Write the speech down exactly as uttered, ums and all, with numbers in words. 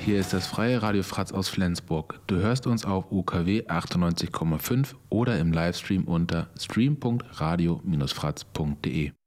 Hier ist das freie Radio Fratz aus Flensburg. Du hörst uns auf U K W achtundneunzig Komma fünf oder im Livestream unter stream punkt radio Bindestrich fratz punkt de.